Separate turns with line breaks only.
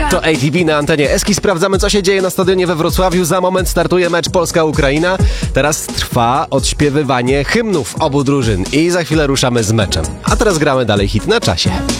To ATV na antenie Eski. Sprawdzamy, co się dzieje na stadionie we Wrocławiu. Za moment startuje mecz Polska-Ukraina. Teraz trwa odśpiewywanie hymnów obu drużyn i za chwilę ruszamy z meczem. A teraz gramy dalej hit na czasie.